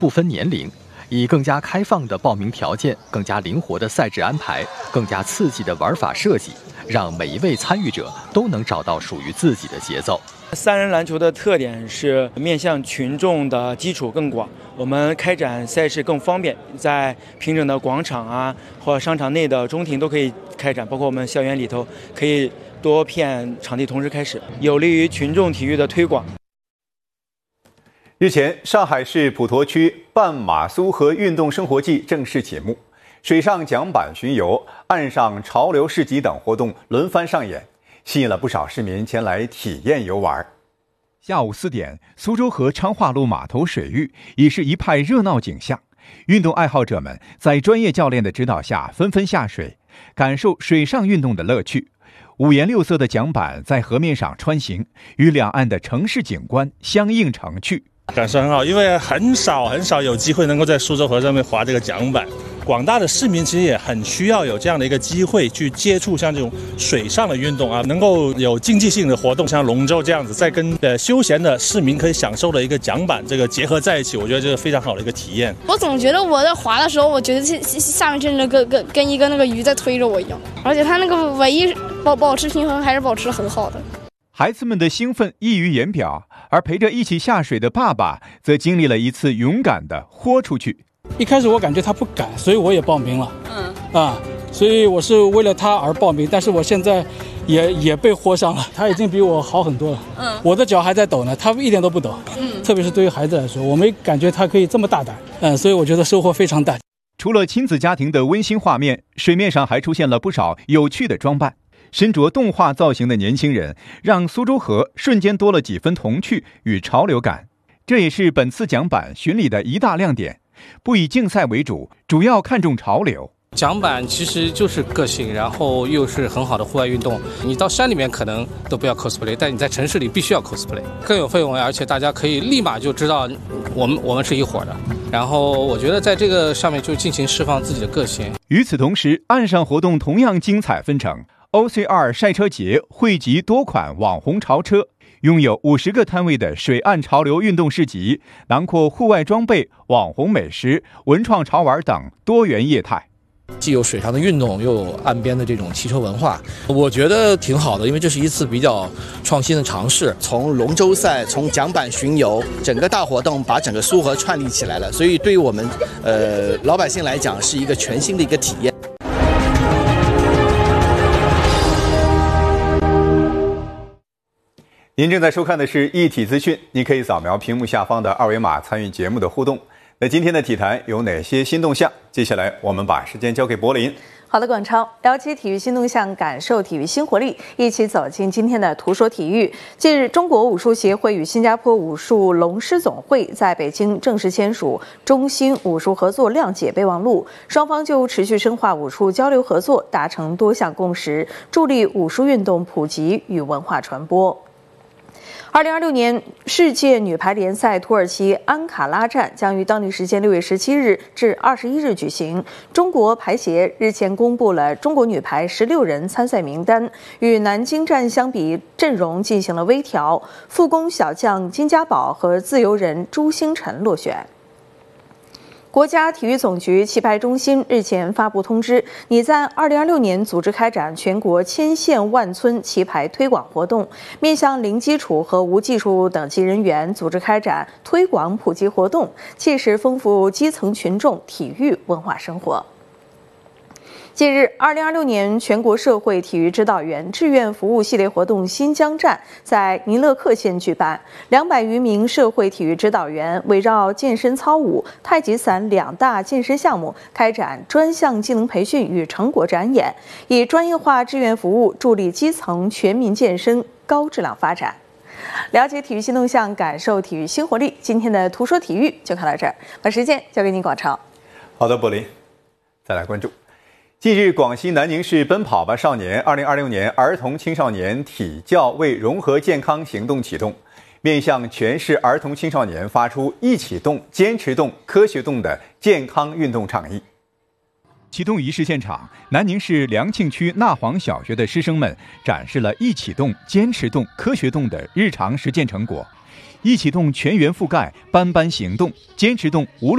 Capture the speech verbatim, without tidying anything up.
不分年龄，以更加开放的报名条件、更加灵活的赛制安排、更加刺激的玩法设计，让每一位参与者都能找到属于自己的节奏。 三人篮球的特点是面向群众的基础更广，我们开展赛事更方便，在平整的广场啊或商场内的中庭都可以开展，包括我们校园里头可以多片场地同时开始，有利于群众体育的推广。 日前，上海市普陀区半马苏河运动生活季正式启幕，水上桨板巡游、岸上潮流市集等活动轮番上演，吸引了不少市民前来体验游玩。 下午四点，苏州河昌化路码头水域已是一派热闹景象，运动爱好者们在专业教练的指导下纷纷下水，感受水上运动的乐趣。五颜六色的桨板在河面上穿行，与两岸的城市景观相映成趣。 感受很好，因为很少很少有机会能够在苏州河上面划这个桨板。广大的市民其实也很需要有这样的一个机会去接触像这种水上的运动啊，能够有竞技性的活动，像龙舟这样子，再跟呃休闲的市民可以享受的一个桨板这个结合在一起，我觉得这是非常好的一个体验。 我总觉得我在划的时候，我觉得下面真的跟跟跟一个那个鱼在推着我一样，而且它那个尾翼保保持平衡还是保持很好的。 孩子们的兴奋溢于言表，而陪着一起下水的爸爸则经历了一次勇敢的豁出去。 一开始我感觉他不敢，所以我也报名了。嗯啊，所以我是为了他而报名，但是我现在也也被豁上了。他已经比我好很多了。嗯，我的脚还在抖呢，他一点都不抖。嗯，特别是对于孩子来说，我没感觉他可以这么大胆。嗯，所以我觉得收获非常大。 除了亲子家庭的温馨画面，水面上还出现了不少有趣的装扮。身着动画造型的年轻人，让苏州河瞬间多了几分童趣与潮流感。这也是本次桨板巡礼的一大亮点，不以竞赛为主，主要看重潮流。 桨板其实就是个性，然后又是很好的户外运动。你到山里面可能都不要 cosplay， 但你在城市里必须要 cosplay， 更有氛围，而且大家可以立马就知道我们我们是一伙的。然后我觉得在这个上面就尽情释放自己的个性。 与此同时，岸上活动同样精彩纷呈。O C 二 赛车节汇集多款网红潮车，拥有五十个摊位的水岸潮流运动市集，囊括户外装备、网红美食、文创潮玩等多元业态。 既有水上的运动，又有岸边的这种汽车文化，我觉得挺好的，因为这是一次比较创新的尝试。 从龙舟赛，从桨板巡游，整个大活动把整个苏河串立起来了，所以对于我们呃老百姓来讲，是一个全新的一个体验。 您正在收看的是一体资讯，您可以扫描屏幕下方的二维码参与节目的互动。那今天的体坛有哪些新动向？接下来我们把时间交给柏林。 好的，广超，了解体育新动向，感受体育新活力，一起走进今天的图说体育。近日，中国武术协会与新加坡武术龙狮总会在北京正式签署中新武术合作谅解备忘录，双方就持续深化武术交流合作达成多项共识，助力武术运动普及与文化传播。二零二六年世界女排联赛土耳其安卡拉站将于当地时间六月十七日至二十一日举行。中国排协日前公布了中国女排十六人参赛名单，与南京站相比，阵容进行了微调，副攻小将金家宝和自由人朱星辰落选。国家体育总局棋牌中心日前发布通知，拟在二零二六年组织开展全国千县万村棋牌推广活动，面向零基础和无技术等级人员组织开展推广普及活动，切实丰富基层群众体育文化生活。近日，二零二六年全国社会体育指导员志愿服务系列活动新疆站在尼勒克县举办，两百余名社会体育指导员围绕健身操舞、太极伞两大健身项目开展专项技能培训与成果展演，以专业化志愿服务助力基层全民健身高质量发展。了解体育新动向，感受体育新活力。今天的图说体育就看到这儿，把时间交给您，广超。 好的，柏林，再来关注。近日，广西南宁市奔跑吧少年二零二六年儿童青少年体教为融合健康行动启动，面向全市儿童青少年发出一起动、坚持动、科学动的健康运动倡议。 启动仪式现场，南宁市良庆区纳黄小学的师生们展示了一起动、坚持动、科学动的日常实践成果。一起动全员覆盖，班班行动，坚持动无论